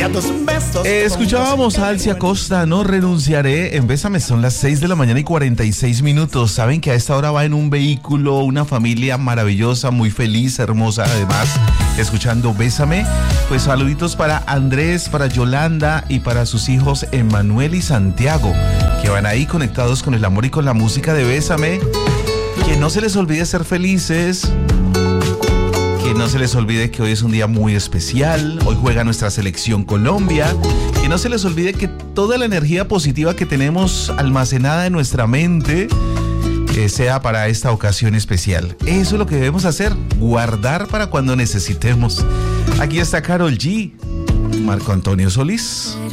a tus besos. Escuchábamos a Alcia Costa, No renunciaré. En Bésame son las 6 de la mañana y 46 minutos. Saben que a esta hora va en un vehículo una familia maravillosa, muy feliz, hermosa además, escuchando Bésame. Pues saluditos para Andrés, para Yolanda y para sus hijos Emanuel y Santiago, que van ahí conectados con el amor y con la música de Bésame. Que no se les olvide ser felices. Que no se les olvide que hoy es un día muy especial. Hoy juega nuestra selección Colombia. Que no se les olvide que toda la energía positiva que tenemos almacenada en nuestra mente sea para esta ocasión especial. Eso es lo que debemos hacer, guardar para cuando necesitemos. Aquí está Karol G, Marco Antonio Solís.